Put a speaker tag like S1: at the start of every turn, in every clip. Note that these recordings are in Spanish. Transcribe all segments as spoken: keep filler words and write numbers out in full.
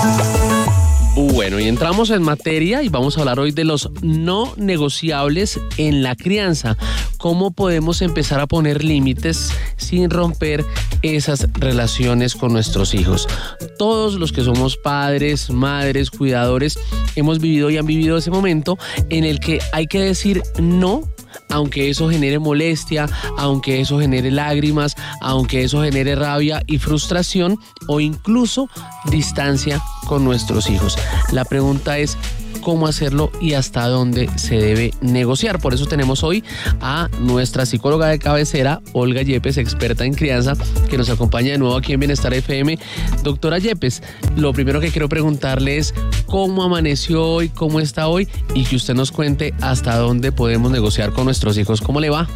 S1: Bueno, y entramos en materia y vamos a hablar hoy de los no negociables en la crianza. ¿Cómo podemos empezar a poner límites sin romper esas relaciones con nuestros hijos? Todos los que somos padres, madres, cuidadores, hemos vivido y han vivido ese momento en el que hay que decir no, aunque eso genere molestia, aunque eso genere lágrimas, aunque eso genere rabia y frustración o incluso distancia con nuestros hijos. La pregunta es cómo hacerlo y hasta dónde se debe negociar. Por eso tenemos hoy a nuestra psicóloga de cabecera, Olga Yepes, experta en crianza, que nos acompaña de nuevo aquí en Bienestar F M. Doctora Yepes, lo primero que quiero preguntarle es cómo amaneció hoy, cómo está hoy y que usted nos cuente hasta dónde podemos negociar con nuestros hijos. ¿Cómo le va?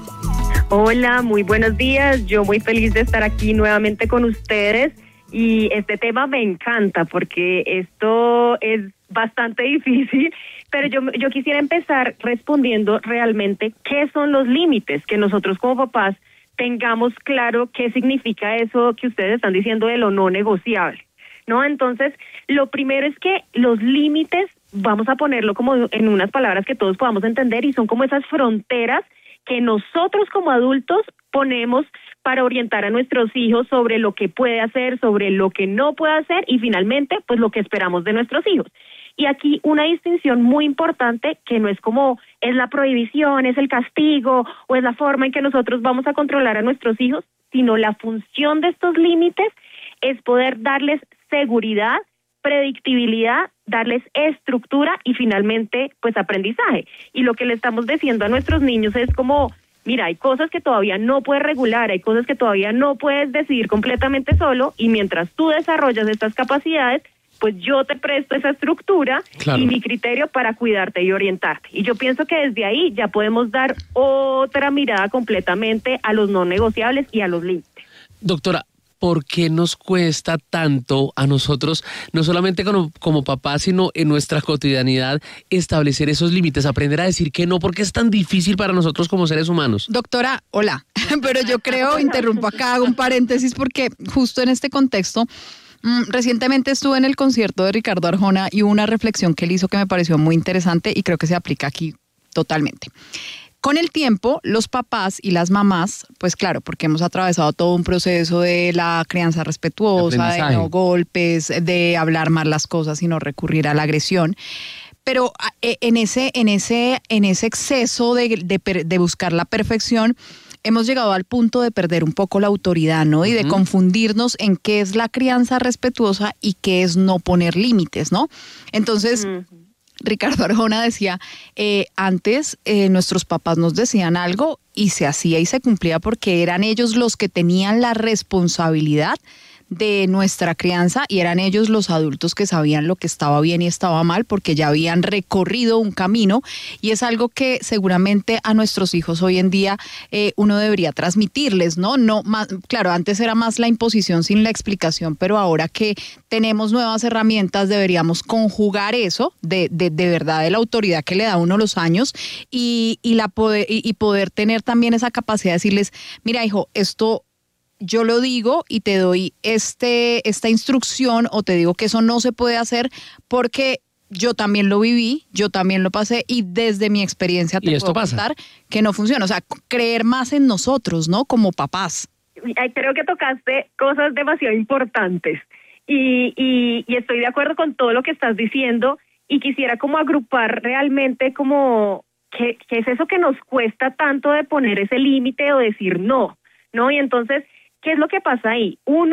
S2: Hola, muy buenos días. Yo muy feliz de estar aquí nuevamente con ustedes. Y este tema me encanta porque esto es bastante difícil, pero yo, yo quisiera empezar respondiendo realmente qué son los límites, que nosotros como papás tengamos claro qué significa eso que ustedes están diciendo de lo no negociable, ¿no? Entonces, lo primero es que los límites, vamos a ponerlo como en unas palabras que todos podamos entender, y son como esas fronteras que nosotros como adultos ponemos para orientar a nuestros hijos sobre lo que puede hacer, sobre lo que no puede hacer y finalmente, pues lo que esperamos de nuestros hijos. Y aquí una distinción muy importante que no es como es la prohibición, es el castigo o es la forma en que nosotros vamos a controlar a nuestros hijos, sino la función de estos límites es poder darles seguridad, predictibilidad, darles estructura y finalmente, pues aprendizaje. Y lo que le estamos diciendo a nuestros niños es como, mira, hay cosas que todavía no puedes regular, hay cosas que todavía no puedes decidir completamente solo, y mientras tú desarrollas estas capacidades, pues yo te presto esa estructura, claro, y mi criterio para cuidarte y orientarte. Y yo pienso que desde ahí ya podemos dar otra mirada completamente a los no negociables y a los límites.
S1: Doctora, ¿por qué nos cuesta tanto a nosotros, no solamente como, como papás, sino en nuestra cotidianidad, establecer esos límites, aprender a decir que no? ¿Por qué es tan difícil para nosotros como seres humanos?
S3: Doctora, hola, pero yo creo, interrumpo acá, hago un paréntesis porque justo en este contexto, mmm, recientemente estuve en el concierto de Ricardo Arjona y hubo una reflexión que él hizo que me pareció muy interesante y creo que se aplica aquí totalmente. Con el tiempo, los papás y las mamás, pues claro, porque hemos atravesado todo un proceso de la crianza respetuosa, de no golpes, de hablar mal las cosas y no recurrir a la agresión. Pero en ese, en ese, en ese exceso de, de, de buscar la perfección, hemos llegado al punto de perder un poco la autoridad, ¿no? Y de uh-huh. confundirnos en qué es la crianza respetuosa y qué es no poner límites, ¿no? Entonces, uh-huh. Ricardo Arjona decía, eh, antes eh, nuestros papás nos decían algo y se hacía y se cumplía porque eran ellos los que tenían la responsabilidad de nuestra crianza y eran ellos los adultos que sabían lo que estaba bien y estaba mal porque ya habían recorrido un camino, y es algo que seguramente a nuestros hijos hoy en día eh, uno debería transmitirles, ¿no? No más, claro, antes era más la imposición sin la explicación, pero ahora que tenemos nuevas herramientas deberíamos conjugar eso de, de, de verdad de la autoridad que le da a uno los años y, y, la poder, y, y poder tener también esa capacidad de decirles, mira hijo, esto yo lo digo y te doy este, esta instrucción o te digo que eso no se puede hacer porque yo también lo viví, yo también lo pasé y desde mi experiencia te puedo contar que no funciona. O sea, creer más en nosotros, ¿no? Como papás.
S2: Creo que tocaste cosas demasiado importantes y, y, y estoy de acuerdo con todo lo que estás diciendo y quisiera como agrupar realmente como qué, qué es eso que nos cuesta tanto de poner ese límite o decir no, ¿no? Y entonces, ¿qué es lo que pasa ahí? Uno,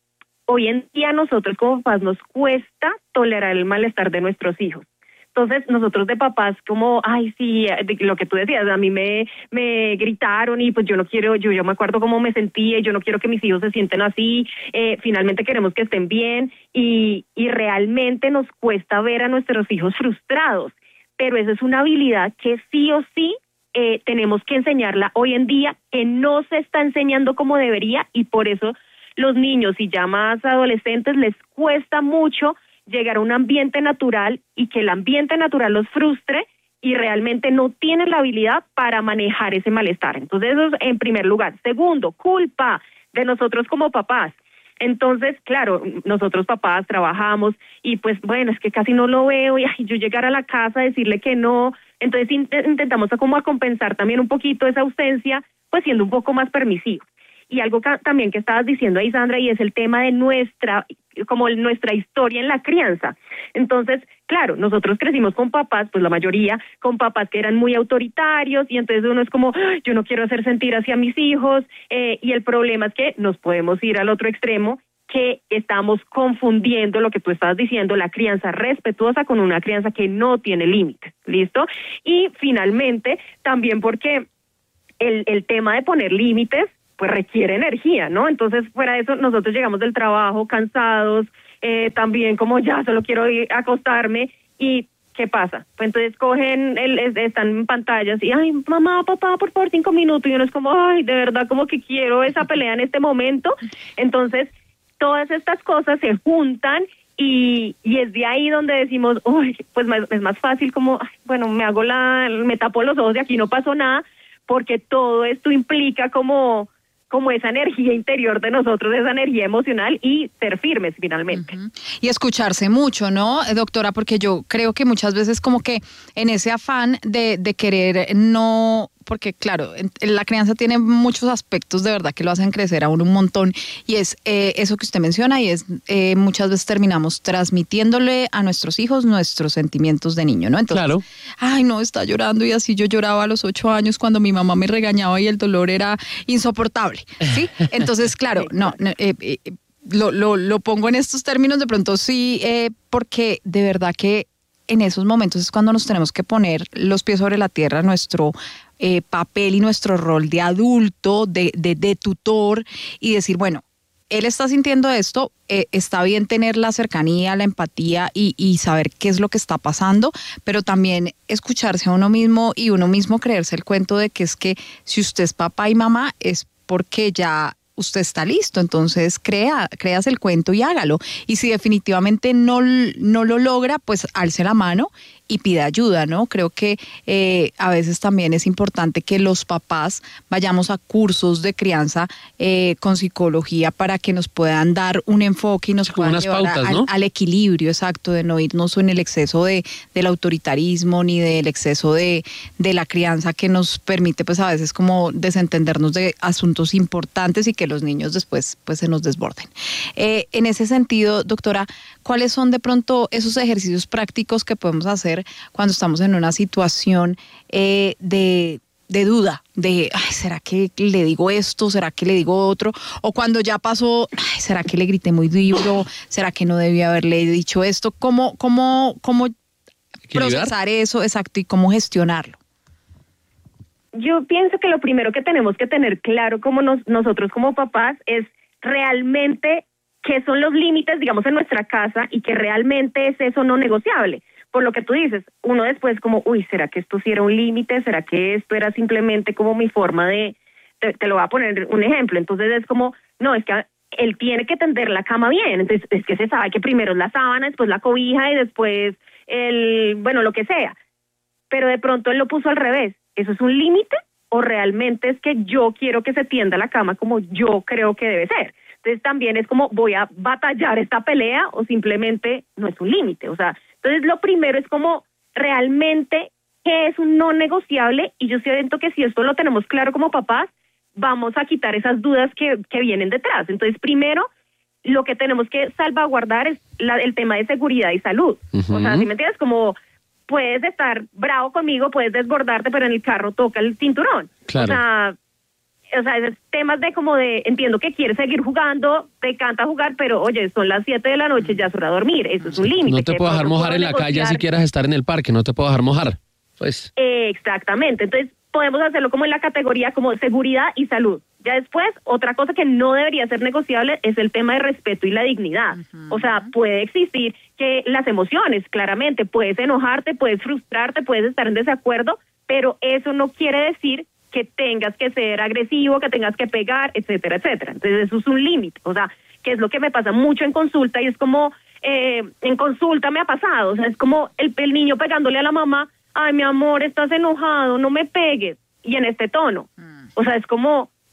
S2: hoy en día nosotros como papás nos cuesta tolerar el malestar de nuestros hijos. Entonces nosotros de papás como, ay sí, de lo que tú decías, a mí me, me gritaron y pues yo no quiero, yo, yo me acuerdo cómo me sentía y yo no quiero que mis hijos se sienten así, eh, finalmente queremos que estén bien y, y realmente nos cuesta ver a nuestros hijos frustrados, pero esa es una habilidad que sí o sí Eh, tenemos que enseñarla hoy en día, que no se está enseñando como debería, y por eso los niños y ya más adolescentes les cuesta mucho llegar a un ambiente natural y que el ambiente natural los frustre y realmente no tienen la habilidad para manejar ese malestar. Entonces eso es en primer lugar. Segundo, culpa de nosotros como papás. Entonces, claro, nosotros papás trabajamos y pues bueno, es que casi no lo veo y ay, yo llegar a la casa a decirle que no, entonces int- intentamos como a compensar también un poquito esa ausencia, pues siendo un poco más permisivos. Y algo que, también que estabas diciendo ahí, Sandra, y es el tema de nuestra, como el, nuestra historia en la crianza. Entonces, claro, nosotros crecimos con papás, pues la mayoría, con papás que eran muy autoritarios, y entonces uno es como, yo no quiero hacer sentir así a mis hijos, eh, y el problema es que nos podemos ir al otro extremo, que estamos confundiendo lo que tú estabas diciendo, la crianza respetuosa con una crianza que no tiene límites, ¿listo? Y finalmente, también porque el, el tema de poner límites, pues requiere energía, ¿no? Entonces, fuera de eso, nosotros llegamos del trabajo cansados, eh, también como ya solo quiero ir a acostarme, y ¿qué pasa? Pues entonces cogen, el, están en pantallas y, ay, mamá, papá, por favor, cinco minutos, y uno es como, ay, de verdad, como que quiero esa pelea en este momento. Entonces, todas estas cosas se juntan y, y es de ahí donde decimos, uy, pues más, es más fácil como, ay, bueno, me hago la, me tapo los ojos y aquí no pasó nada, porque todo esto implica como como esa energía interior de nosotros, esa energía emocional y ser firmes finalmente.
S3: Uh-huh. Y escucharse mucho, ¿no, doctora? Porque yo creo que muchas veces como que en ese afán de, de querer no... Porque claro, en, en la crianza tiene muchos aspectos de verdad que lo hacen crecer a uno un montón, y es eh, eso que usted menciona, y es eh, muchas veces terminamos transmitiéndole a nuestros hijos nuestros sentimientos de niño, ¿no? Entonces,
S1: claro.
S3: Ay, no, está llorando, y así yo lloraba a los ocho años cuando mi mamá me regañaba y el dolor era insoportable, ¿sí? Entonces, claro, no, no eh, eh, lo, lo, lo pongo en estos términos de pronto sí, eh, porque de verdad que en esos momentos es cuando nos tenemos que poner los pies sobre la tierra, nuestro eh, papel y nuestro rol de adulto, de, de, de tutor, y decir, bueno, él está sintiendo esto, eh, está bien tener la cercanía, la empatía y, y saber qué es lo que está pasando, pero también escucharse a uno mismo y uno mismo creerse el cuento de que es que si usted es papá y mamá es porque ya usted está listo, entonces crea, creas el cuento y hágalo. Y si definitivamente no, no lo logra, pues alce la mano y pida ayuda, ¿no? Creo que eh, a veces también es importante que los papás vayamos a cursos de crianza eh, con psicología para que nos puedan dar un enfoque y nos
S1: Como
S3: puedan
S1: unas
S3: llevar
S1: pautas,
S3: a,
S1: ¿no?
S3: al, al equilibrio, exacto, de no irnos en el exceso de, del autoritarismo ni del exceso de, de la crianza que nos permite pues a veces como desentendernos de asuntos importantes y que los niños después pues se nos desborden. Eh, en ese sentido, doctora, ¿cuáles son de pronto esos ejercicios prácticos que podemos hacer cuando estamos en una situación eh, de, de duda, de, ay, ¿será que le digo esto? ¿Será que le digo otro? O cuando ya pasó, ay, ¿será que le grité muy duro? ¿Será que no debía haberle dicho esto? ¿Cómo, cómo, cómo procesar eso, exacto, y cómo gestionarlo?
S2: Yo pienso que lo primero que tenemos que tener claro como nos, nosotros como papás es realmente qué son los límites, digamos, en nuestra casa y que realmente es eso no negociable. Por lo que tú dices, uno después como, uy, ¿será que esto sí era un límite? ¿Será que esto era simplemente como mi forma de, te, te lo voy a poner un ejemplo? Entonces es como, no, es que él tiene que tender la cama bien, entonces es que se sabe que primero es la sábana, después la cobija y después el, bueno, lo que sea. Pero de pronto él lo puso al revés. ¿Eso es un límite o realmente es que yo quiero que se tienda la cama como yo creo que debe ser? Entonces también es como, ¿voy a batallar esta pelea o simplemente no es un límite? O sea, entonces lo primero es como realmente qué es un no negociable, y yo siento que si esto lo tenemos claro como papás, vamos a quitar esas dudas que, que vienen detrás. Entonces primero, lo que tenemos que salvaguardar es la, el tema de seguridad y salud. Uh-huh. O sea, ¿sí me entiendes? Como puedes estar bravo conmigo, puedes desbordarte, pero en el carro toca el cinturón.
S1: Claro.
S2: O sea, o sea, esos temas de como de, entiendo que quieres seguir jugando, te encanta jugar, pero oye, son las siete de la noche, ya es hora de dormir, eso es un límite.
S1: No te puedo dejar mojar en la calle así quieras estar en el parque, no te puedo dejar mojar. Pues.
S2: Eh, exactamente, entonces podemos hacerlo como en la categoría como seguridad y salud. Ya después, otra cosa que no debería ser negociable es el tema de respeto y la dignidad. Uh-huh. O sea, puede existir que las emociones, claramente, puedes enojarte, puedes frustrarte, puedes estar en desacuerdo, pero eso no quiere decir que tengas que ser agresivo, que tengas que pegar, etcétera, etcétera. Entonces eso es un límite, o sea, que es lo que me pasa mucho en consulta, y es como, eh, en consulta me ha pasado, o sea, es como el, el niño pegándole a la mamá, ay, mi amor, estás enojado, no me pegues, y en este tono. Mm. O sea, es como,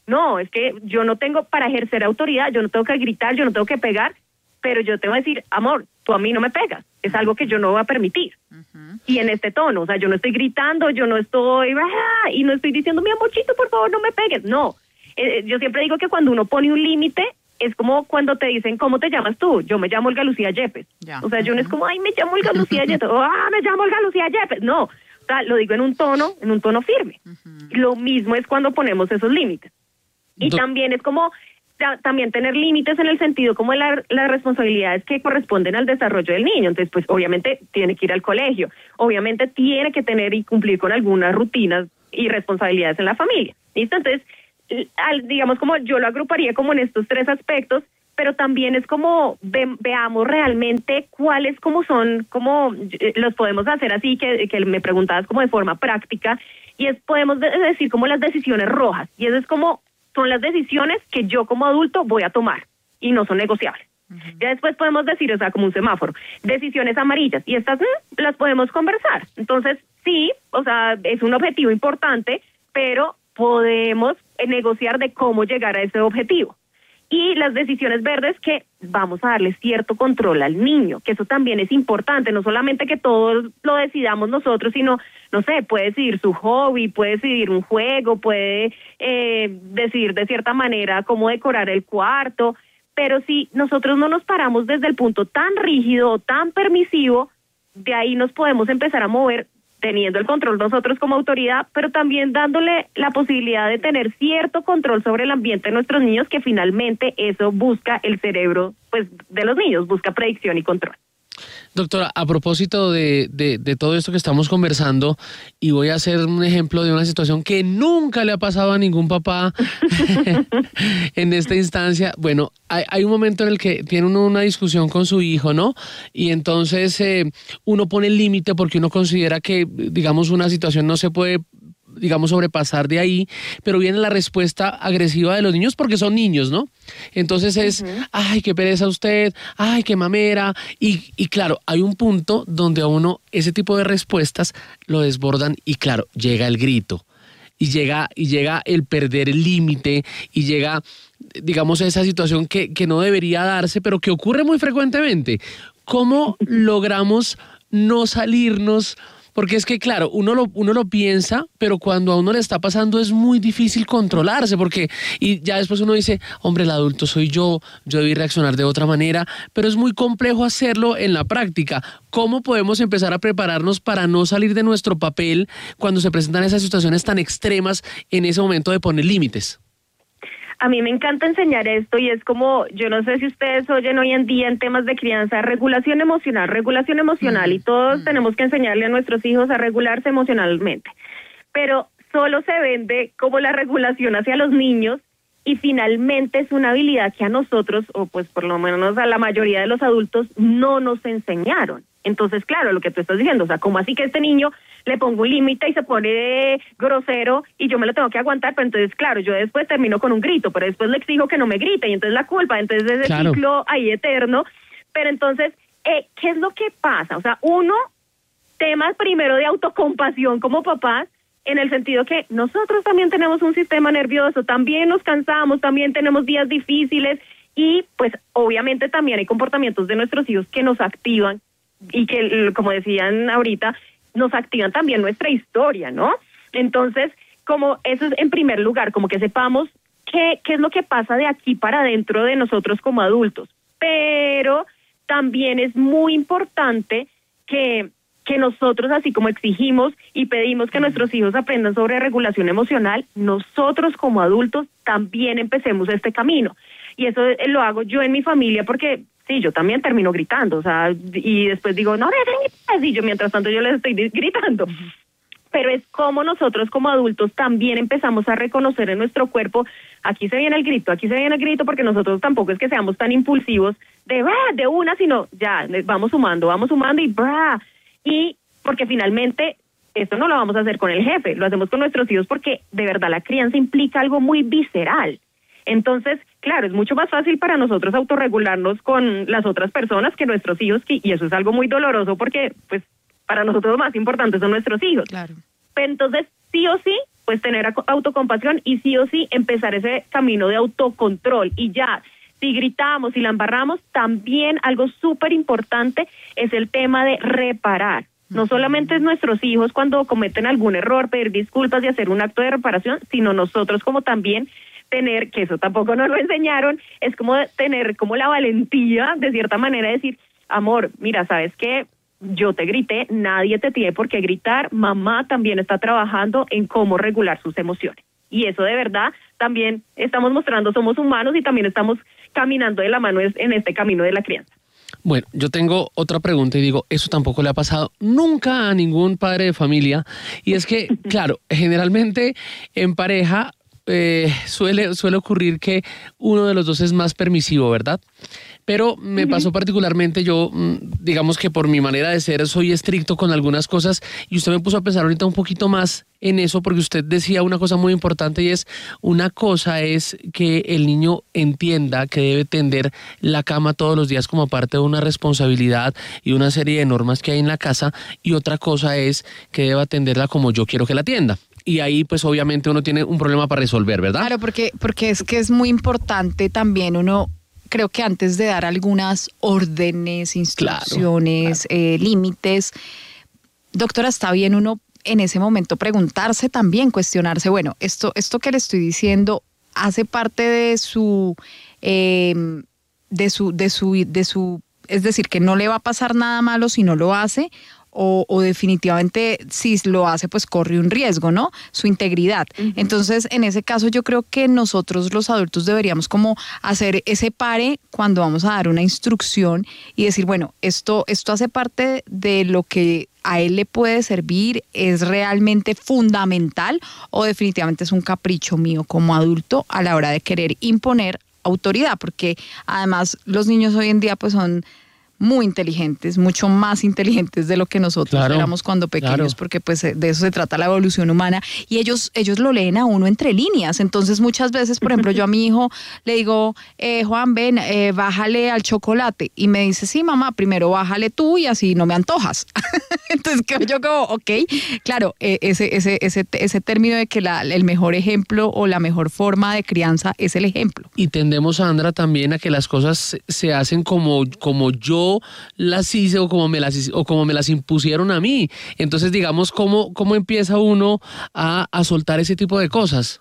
S2: No, es que yo no tengo, para ejercer autoridad, yo no tengo que gritar, yo no tengo que pegar, pero yo te voy a decir, amor, tú a mí no me pegas, es algo que yo no voy a permitir. Uh-huh. Y en este tono, o sea, yo no estoy gritando, yo no estoy, ¡ah! Y no estoy diciendo, mi amorcito, por favor, no me pegues. No, eh, yo siempre digo que cuando uno pone un límite, es como cuando te dicen, ¿cómo te llamas tú? Yo me llamo Olga Lucía Yepes. Ya. O sea, yo no es como, ay, me llamo Olga Lucía Yepes, ah, me llamo Olga Lucía Yepes. No, o sea, lo digo en un tono, en un tono firme. Uh-huh. Lo mismo es cuando ponemos esos límites. Y Do- también es como, ta- también tener límites en el sentido como la, las responsabilidades que corresponden al desarrollo del niño. Entonces, pues, obviamente, tiene que ir al colegio. Obviamente, tiene que tener y cumplir con algunas rutinas y responsabilidades en la familia. ¿Listo? Entonces, al, digamos como yo lo agruparía como en estos tres aspectos, pero también es como ve, veamos realmente cuáles como son, como eh, los podemos hacer así, que, que me preguntabas como de forma práctica, y es podemos de, decir como las decisiones rojas, y eso es como son las decisiones que yo como adulto voy a tomar, y no son negociables. Uh-huh. Ya después podemos decir, o sea, como un semáforo, decisiones amarillas, y estas mm, las podemos conversar. Entonces, sí, o sea, es un objetivo importante, pero podemos negociar de cómo llegar a ese objetivo. Y las decisiones verdes, que vamos a darle cierto control al niño, que eso también es importante, no solamente que todos lo decidamos nosotros, sino, no sé, puede decidir su hobby, puede decidir un juego, puede eh, decidir de cierta manera cómo decorar el cuarto, pero si nosotros no nos paramos desde el punto tan rígido, tan permisivo, de ahí nos podemos empezar a mover teniendo el control nosotros como autoridad, pero también dándole la posibilidad de tener cierto control sobre el ambiente de nuestros niños, que finalmente eso busca el cerebro, pues, de los niños, busca predicción y control.
S1: Doctora, a propósito de, de, de todo esto que estamos conversando, y voy a hacer un ejemplo de una situación que nunca le ha pasado a ningún papá en esta instancia. Bueno, hay, hay un momento en el que tiene uno una discusión con su hijo, ¿no? Y entonces eh, uno pone el límite porque uno considera que, digamos, una situación no se puede, digamos, sobrepasar de ahí, pero viene la respuesta agresiva de los niños porque son niños, ¿no? Entonces es, uh-huh. ay, qué pereza usted, ay, qué mamera, y, y claro, hay un punto donde a uno ese tipo de respuestas lo desbordan y claro, llega el grito, y llega, y llega el perder el límite, y llega, digamos, esa situación que, que no debería darse, pero que ocurre muy frecuentemente. ¿Cómo logramos no salirnos? Porque es que, claro, uno lo, uno lo piensa, pero cuando a uno le está pasando es muy difícil controlarse, porque y ya después uno dice, hombre, el adulto soy yo, yo debí reaccionar de otra manera, pero es muy complejo hacerlo en la práctica. ¿Cómo podemos empezar a prepararnos para no salir de nuestro papel cuando se presentan esas situaciones tan extremas en ese momento de poner límites?
S2: A mí me encanta enseñar esto y es como, yo no sé si ustedes oyen hoy en día en temas de crianza, regulación emocional, regulación emocional, mm. y todos mm. tenemos que enseñarle a nuestros hijos a regularse emocionalmente. Pero solo se vende como la regulación hacia los niños y finalmente es una habilidad que a nosotros, o pues por lo menos a la mayoría de los adultos, no nos enseñaron. Entonces, claro, lo que tú estás diciendo, o sea, ¿cómo así que este niño le pongo un límite y se pone grosero y yo me lo tengo que aguantar? Pero entonces, claro, yo después termino con un grito, pero después le exijo que no me grite y entonces la culpa, entonces es el claro. ciclo ahí eterno. Pero entonces, eh, ¿qué es lo que pasa? O sea, uno, temas primero de autocompasión como papás, en el sentido que nosotros también tenemos un sistema nervioso, también nos cansamos, también tenemos días difíciles y pues obviamente también hay comportamientos de nuestros hijos que nos activan y que, como decían ahorita, nos activan también nuestra historia, ¿no? Entonces, como eso es en primer lugar, como que sepamos qué, qué es lo que pasa de aquí para adentro de nosotros como adultos. Pero también es muy importante que, que nosotros, así como exigimos y pedimos que nuestros hijos aprendan sobre regulación emocional, nosotros como adultos también empecemos este camino. Y eso lo hago yo en mi familia porque sí, yo también termino gritando, o sea, y después digo, no, y yo mientras tanto yo les estoy gritando. Uh-huh. Pero es como nosotros como adultos también empezamos a reconocer en nuestro cuerpo, aquí se viene el grito, aquí se viene el grito, porque nosotros tampoco es que seamos tan impulsivos de, de una, sino ya, vamos sumando, vamos sumando y ¡bra! Y porque finalmente esto no lo vamos a hacer con el jefe, lo hacemos con nuestros hijos porque de verdad la crianza implica algo muy visceral. Entonces, claro, es mucho más fácil para nosotros autorregularnos con las otras personas que nuestros hijos, y eso es algo muy doloroso porque, pues, para nosotros lo más importante son nuestros hijos.
S3: Claro.
S2: Pero entonces, sí o sí, pues tener autocompasión y sí o sí empezar ese camino de autocontrol. Y ya, si gritamos y la embarramos, también algo súper importante es el tema de reparar. No solamente es nuestros hijos cuando cometen algún error, pedir disculpas y hacer un acto de reparación, sino nosotros como también tener, que eso tampoco nos lo enseñaron, es como tener como la valentía, de cierta manera, de decir, amor, mira, ¿sabes qué? Yo te grité, nadie te tiene por qué gritar, mamá también está trabajando en cómo regular sus emociones. Y eso de verdad también estamos mostrando, somos humanos y también estamos caminando de la mano en este camino de la crianza.
S1: Bueno, yo tengo otra pregunta y digo, eso tampoco le ha pasado nunca a ningún padre de familia. Y es que, claro, generalmente en pareja eh, suele, suele ocurrir que uno de los dos es más permisivo, ¿verdad? Pero me pasó particularmente, yo, digamos que por mi manera de ser, soy estricto con algunas cosas y usted me puso a pensar ahorita un poquito más en eso porque usted decía una cosa muy importante y es, una cosa es que el niño entienda que debe tender la cama todos los días como parte de una responsabilidad y una serie de normas que hay en la casa, y otra cosa es que deba atenderla como yo quiero que la atienda. Y ahí pues obviamente uno tiene un problema para resolver, ¿verdad?
S3: Claro, porque, porque es que es muy importante también uno... Creo que antes de dar algunas órdenes, instrucciones, claro, claro. Eh, límites, doctora, está bien uno en ese momento preguntarse también, cuestionarse, bueno, esto, esto que le estoy diciendo hace parte de su, eh, de su, de su, de su, es decir, que no le va a pasar nada malo si no lo hace. O, o definitivamente si lo hace pues corre un riesgo, ¿no? Su integridad. Uh-huh. Entonces en ese caso yo creo que nosotros los adultos deberíamos como hacer ese pare cuando vamos a dar una instrucción y decir, bueno, esto, esto hace parte de lo que a él le puede servir, es realmente fundamental o definitivamente es un capricho mío como adulto a la hora de querer imponer autoridad, porque además los niños hoy en día pues son muy inteligentes, mucho más inteligentes de lo que nosotros claro, éramos cuando pequeños, claro. Porque pues de eso se trata la evolución humana y ellos, ellos lo leen a uno entre líneas. Entonces muchas veces, por ejemplo, yo a mi hijo le digo, eh, Juan, ven, eh, bájale al chocolate, y me dice, sí, mamá, primero bájale tú y así no me antojas. Entonces yo como, ok, claro, eh, ese, ese, ese, ese término de que la, el mejor ejemplo o la mejor forma de crianza es el ejemplo.
S1: Y tendemos, Sandra, también a que las cosas se hacen como, como yo las hice o como me las o como me las impusieron a mí. Entonces, digamos, ¿cómo, cómo empieza uno a, a soltar ese tipo de cosas?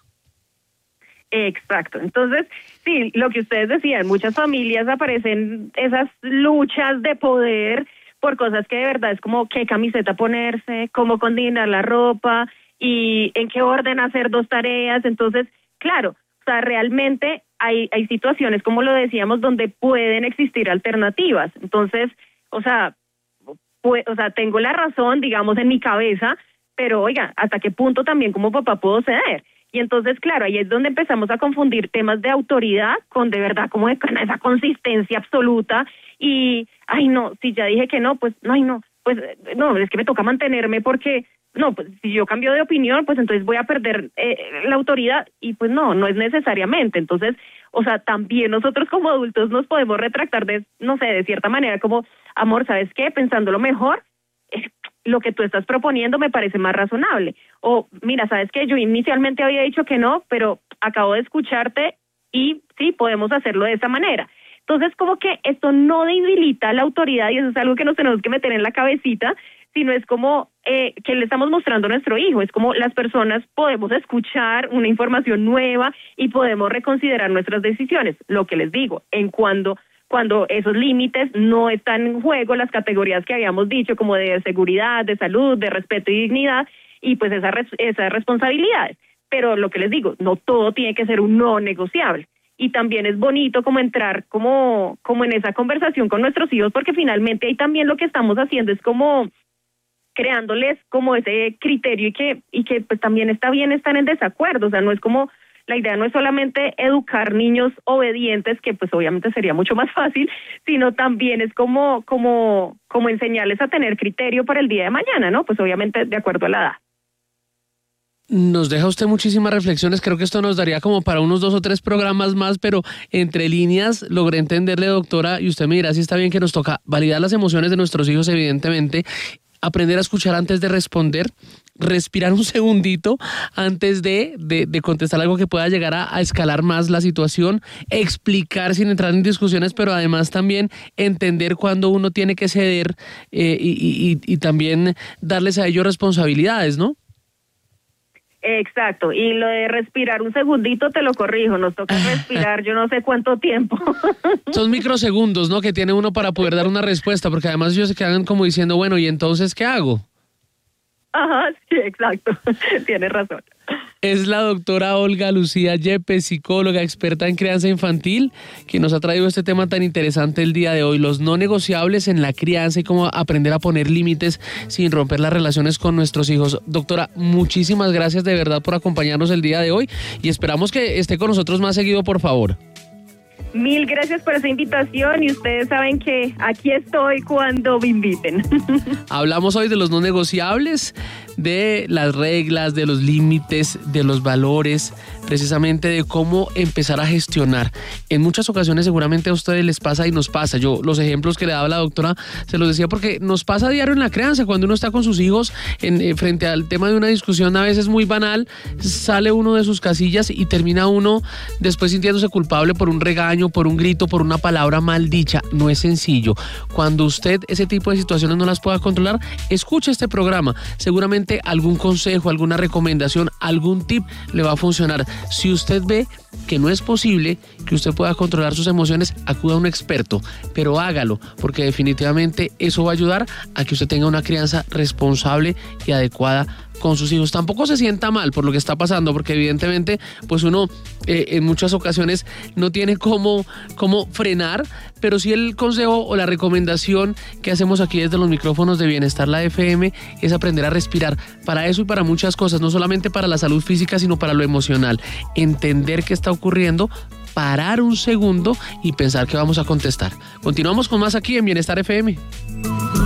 S2: Exacto. Entonces, sí, lo que ustedes decían, muchas familias aparecen esas luchas de poder por cosas que de verdad es como qué camiseta ponerse, cómo combinar la ropa y en qué orden hacer dos tareas. Entonces, claro, o sea, realmente hay, hay situaciones, como lo decíamos, donde pueden existir alternativas. Entonces, o sea, pues, o sea, tengo la razón, digamos, en mi cabeza, pero oiga, ¿hasta qué punto también como papá puedo ceder? Y entonces, claro, ahí es donde empezamos a confundir temas de autoridad con de verdad como de, con esa consistencia absoluta y, ay no, si ya dije que no, pues no, ay no, pues no, es que me toca mantenerme porque... No, pues si yo cambio de opinión, pues entonces voy a perder eh, la autoridad y pues no, no es necesariamente. Entonces, o sea, también nosotros como adultos nos podemos retractar de, no sé, de cierta manera como, amor, ¿sabes qué? Pensándolo mejor, eh, lo que tú estás proponiendo me parece más razonable. O, mira, ¿sabes qué? Yo inicialmente había dicho que no, pero acabo de escucharte y sí, podemos hacerlo de esa manera. Entonces, como que esto no debilita la autoridad y eso es algo que nos tenemos que meter en la cabecita, sino es como eh, que le estamos mostrando a nuestro hijo, es como las personas podemos escuchar una información nueva y podemos reconsiderar nuestras decisiones. Lo que les digo, en cuando, cuando esos límites no están en juego, las categorías que habíamos dicho, como de seguridad, de salud, de respeto y dignidad, y pues esas, esas responsabilidades. Pero lo que les digo, no todo tiene que ser un no negociable. Y también es bonito como entrar como, como en esa conversación con nuestros hijos, porque finalmente ahí también lo que estamos haciendo es como creándoles como ese criterio y que y que pues también está bien estar en desacuerdo, o sea, no es como, la idea no es solamente educar niños obedientes, que pues obviamente sería mucho más fácil, sino también es como como como enseñarles a tener criterio para el día de mañana, ¿no? Pues obviamente de acuerdo a la edad.
S1: Nos deja usted muchísimas reflexiones, creo que esto nos daría como para unos dos o tres programas más, pero entre líneas logré entenderle, doctora, y usted me dirá si está bien, que nos toca validar las emociones de nuestros hijos, evidentemente, aprender a escuchar antes de responder, respirar un segundito antes de, de, de contestar algo que pueda llegar a, a escalar más la situación, explicar sin entrar en discusiones, pero además también entender cuándo uno tiene que ceder eh, y, y, y también darles a ellos responsabilidades, ¿no?
S2: Exacto, y lo de respirar un segundito te lo corrijo, nos toca respirar yo no sé cuánto tiempo.
S1: Son microsegundos, ¿no? Que tiene uno para poder dar una respuesta, porque además ellos se quedan como diciendo, bueno, ¿y entonces qué hago?
S2: Ajá, sí, exacto, tienes razón.
S1: Es la doctora Olga Lucía Yepes, psicóloga experta en crianza infantil, quien nos ha traído este tema tan interesante el día de hoy, los no negociables en la crianza y cómo aprender a poner límites sin romper las relaciones con nuestros hijos. Doctora, muchísimas gracias de verdad por acompañarnos el día de hoy y esperamos que esté con nosotros más seguido, por favor.
S2: Mil gracias por esa invitación y ustedes saben que aquí estoy cuando me inviten.
S1: Hablamos hoy de los no negociables, de las reglas, de los límites, de los valores, precisamente de cómo empezar a gestionar. En muchas ocasiones seguramente a ustedes les pasa y nos pasa. Yo los ejemplos que le daba la doctora se los decía porque nos pasa a diario en la crianza. Cuando uno está con sus hijos en, eh, frente al tema de una discusión a veces muy banal, sale uno de sus casillas y termina uno después sintiéndose culpable por un regaño, por un grito, por una palabra mal dicha. No es sencillo. Cuando usted ese tipo de situaciones no las pueda controlar, escuche este programa. Seguramente algún consejo, alguna recomendación, algún tip le va a funcionar. Si usted ve que no es posible que usted pueda controlar sus emociones, acuda a un experto, pero hágalo, porque definitivamente eso va a ayudar a que usted tenga una crianza responsable y adecuada con sus hijos. Tampoco se sienta mal por lo que está pasando, porque evidentemente pues uno eh, en muchas ocasiones no tiene cómo, cómo frenar, pero sí el consejo o la recomendación que hacemos aquí desde los micrófonos de Bienestar La F M es aprender a respirar para eso y para muchas cosas, no solamente para la salud física, sino para lo emocional. Entender qué está ocurriendo, parar un segundo y pensar que vamos a contestar. Continuamos con más aquí en Bienestar F M.